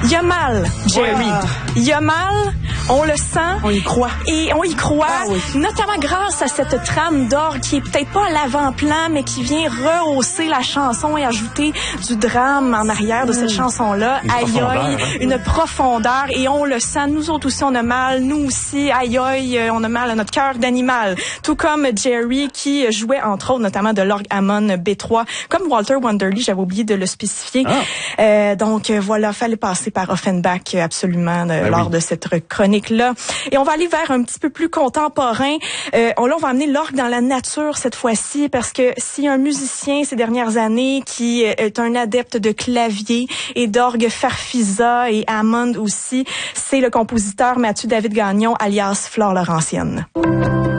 Il y a mal, Jerry. Il y a mal, on le sent. On y croit. Et on y croit, oui. notamment grâce à cette trame d'orgue qui est peut-être pas à l'avant-plan, mais qui vient rehausser la chanson et ajouter du drame en arrière de cette chanson-là. Aïe aïe, une profondeur. Et on le sent, nous autres aussi, on a mal. Nous aussi, aïe aïe, on a mal à notre cœur d'animal. Tout comme Jerry qui jouait, entre autres, notamment de l'orgue Hammond B3, comme Walter Wonderly, j'avais oublié de le spécifier. Donc voilà, fallait passer par Offenbach absolument lors de cette chronique-là. Et on va aller vers un petit peu plus contemporain. On va amener l'orgue dans la nature cette fois-ci, parce que s'il y a un musicien ces dernières années qui est un adepte de clavier et d'orgue Farfisa et Hammond aussi, c'est le compositeur Mathieu David Gagnon, alias Flore Laurentienne.